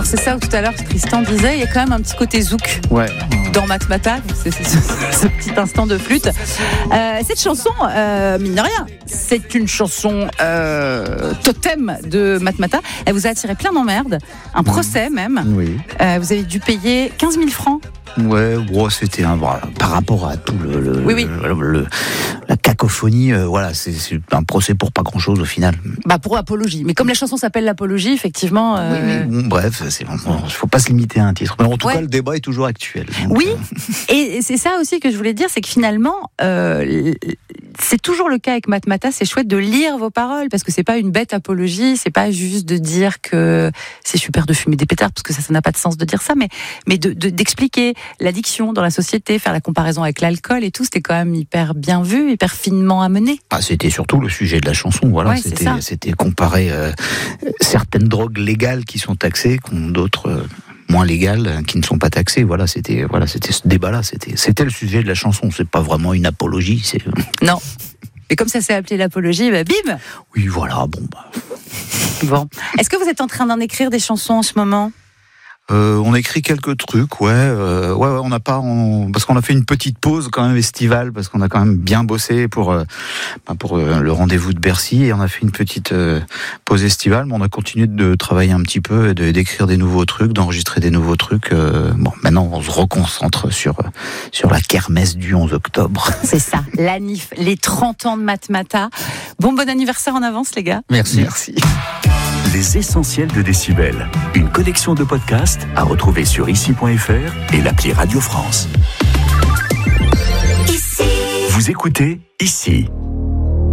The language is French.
Alors c'est ça où tout à l'heure Tristan disait, il y a quand même un petit côté zouk dans Matmata, c'est ce petit instant de flûte. Cette chanson, mine de rien, c'est une chanson totem de Matmata. Elle vous a attiré plein d'emmerdes, un procès même. Oui. Vous avez dû payer 15 000 francs. Ouais, c'était par rapport à tout la cacophonie, c'est un procès pour pas grand chose au final. Pour apologie. Mais comme la chanson s'appelle l'apologie, effectivement. Bref, il faut pas se limiter à un titre. Mais en tout cas, le débat est toujours actuel. Donc, et c'est ça aussi que je voulais dire, c'est que finalement, c'est toujours le cas avec Matmata. C'est chouette de lire vos paroles parce que c'est pas une bête apologie, c'est pas juste de dire que c'est super de fumer des pétards parce que ça n'a pas de sens de dire ça, mais d'expliquer l'addiction dans la société, faire la comparaison avec l'alcool et tout, c'était quand même hyper bien vu, hyper finement amené. C'était surtout le sujet de la chanson, c'était comparer certaines drogues légales qui sont taxées contre d'autres moins légales qui ne sont pas taxées. C'était ce débat-là, c'était le sujet de la chanson, c'est pas vraiment une apologie, Non. Et comme ça s'est appelé l'apologie, bim. Oui, voilà, Bon. Est-ce que vous êtes en train d'en écrire des chansons en ce moment ? On a écrit quelques trucs, on n'a pas, parce qu'on a fait une petite pause quand même estivale, parce qu'on a quand même bien bossé pour le rendez-vous de Bercy, et on a fait une petite pause estivale, mais on a continué de travailler un petit peu, d'écrire des nouveaux trucs, d'enregistrer des nouveaux trucs. Maintenant on se reconcentre sur la kermesse du 11 octobre. C'est ça, la NIF, les 30 ans de Matmata. Bon anniversaire en avance les gars. Merci. Les essentiels de Décibel, une collection de podcasts à retrouver sur ici.fr et l'appli Radio France. Ici. Vous écoutez Ici.